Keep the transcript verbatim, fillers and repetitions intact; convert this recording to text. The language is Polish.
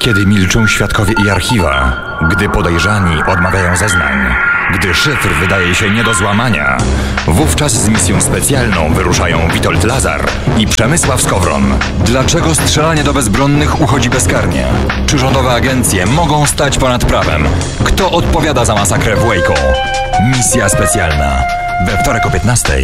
Kiedy milczą świadkowie i archiwa, gdy podejrzani odmawiają zeznań, gdy szyfr wydaje się nie do złamania, wówczas z misją specjalną wyruszają Witold Lazar i Przemysław Skowron. Dlaczego strzelanie do bezbronnych uchodzi bezkarnie? Czy rządowe agencje mogą stać ponad prawem? Kto odpowiada za masakrę w Waco? Misja specjalna. We wtorek o piętnastej.